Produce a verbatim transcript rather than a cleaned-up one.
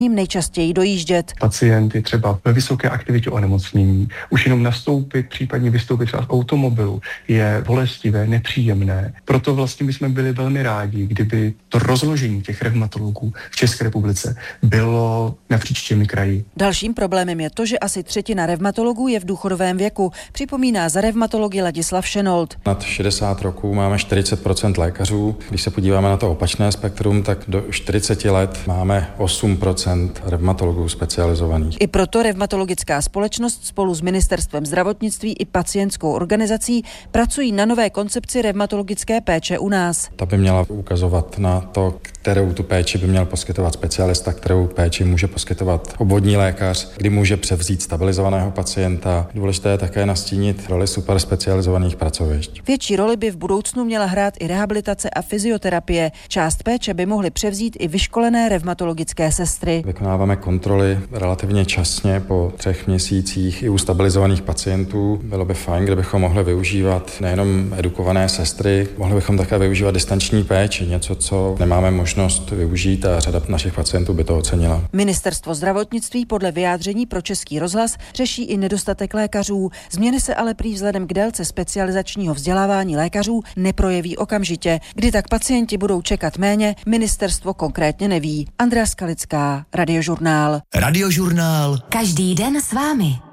jim nejčastěji dojíždět. Pacient je třeba ve vysoké aktivitě onemocnění. Už jenom nastoupit, případně vystoupit třeba z automobilu je bolestivé, nepříjemné. Proto vlastně bychom byli velmi rádi, kdyby to rozložení těch revmatologů v České republice bylo napříč těmi kraji. Dalším problémem je to, že asi třetina revmatologů je v důchodovém věku, připomíná za revmatology Ladislav Šenold. Nad šedesát roků máme čtyřicet procent lékařů. Když se podíváme na to opačné spektrum, tak do čtyřicet let máme osm procent revmatologů specializovaných. I proto revmatologická společnost spolu s Ministerstvem zdravotnictví i pacientskou organizací pracují na nové koncepci revmatologické péče u nás. Ta by měla ukazovat na to, kterou tu péči by měl poskytovat specialista, kterou péči může poskytovat obvodní lékař, kdy může převzít stabilizovaného pacienta. Důležité je také nastínit roli superspecializovaných pracovišť. Větší roli by v budoucnu měla hrát i rehabilitace a fyzioterapie. Část péče by mohly převzít i vyškolené revmatologické sestry. Vykonáváme kontroly relativně časně po třech měsících i u stabilizovaných pacientů. Bylo by fajn, kdybychom mohli využívat nejenom edukované sestry, mohli bychom také využívat distanční péči, něco, co nemáme možnost využít a řada našich pacientů by to ocenila. Ministerstvo zdravotnictví podle vyjádření pro Český rozhlas řeší i nedostatek lékařů. Změny se ale prý vzhledem k délce specializačního vzdělávání lékařů neprojeví okamžitě. Kdy tak pacienti budou čekat méně, ministerstvo konkrétně neví. Andrea Skalická, Radiožurnál. Radiožurnál. Každý den s vámi.